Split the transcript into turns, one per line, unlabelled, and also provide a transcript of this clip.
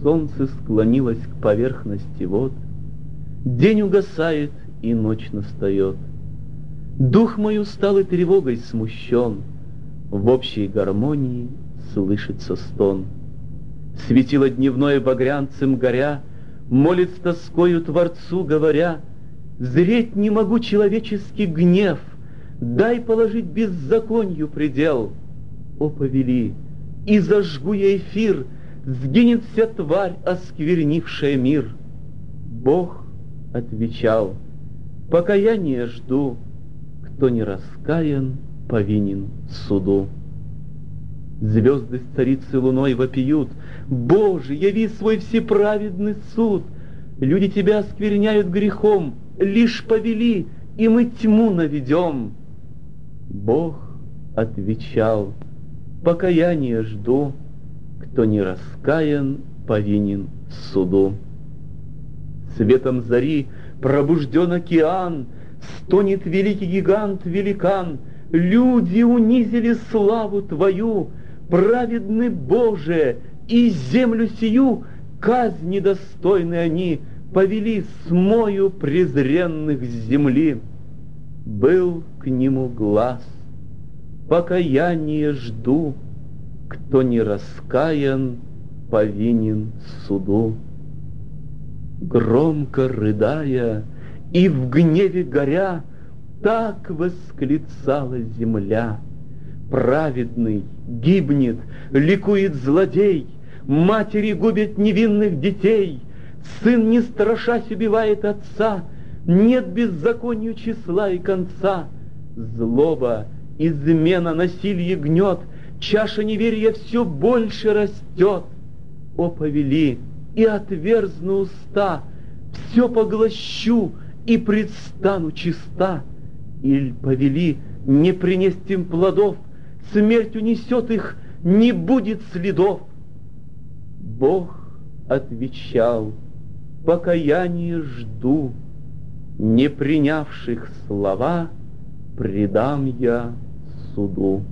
солнце склонилось к поверхности вод, день угасает и ночь настает. Дух мой устал и тревогой смущен, в общей гармонии слышится стон. Светило дневное багрянцем горя, молит с тоскою Творцу, говоря: «Зреть не могу человеческий гнев, дай положить беззаконью предел». О, повели, и зажгу я эфир, сгинет вся тварь, осквернившая мир. Бог отвечал: покаяния жду, кто не раскаян, повинен суду. Звезды с царицей луной вопиют: Боже, яви свой всеправедный суд. Люди тебя оскверняют грехом, лишь повели, и мы тьму наведем. Бог отвечал: покаяния жду, кто не раскаян, повинен суду. Светом зари пробужден океан, стонет великий гигант-великан: люди унизили славу Твою, праведны Боже, и землю сию казни достойны они повели, смою презренных с земли. Был к нему глас: покаяния жду, кто не раскаян, повинен суду. Громко рыдая и в гневе горя, так восклицала земля: праведный гибнет, ликует злодей, матери губят невинных детей, сын, не страшась, убивает отца, нет беззаконию числа и конца. Злоба, измена, насилие гнет, чаша неверия все больше растет. О, повели, и отверзну уста, все поглощу и предстану чиста. Иль повели, не принесть им плодов, смерть унесет их, не будет следов. Бог отвечал: покаяние жду, не принявших слова предам я суду.